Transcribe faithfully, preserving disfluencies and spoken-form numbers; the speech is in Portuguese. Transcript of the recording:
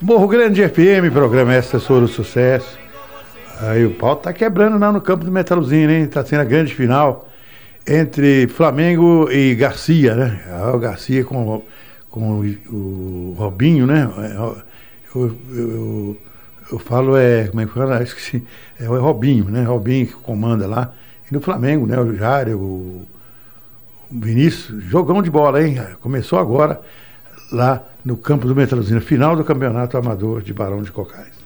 Morro Grande F M, programa Estação do Sucesso. Aí o pau tá quebrando lá no campo do Metalzinho, hein? Tá sendo a grande final entre Flamengo e Garcia, né? Ah, o Garcia com, com o, o Robinho, né? Eu, eu, eu, eu falo, é. Como é que fala? Esqueci. É o Robinho, né? Robinho que comanda lá. E no Flamengo, né? O Jário, o Vinícius, jogão de bola, hein? Começou agora lá no campo do Metalzinho, final do campeonato amador de Barão de Cocais.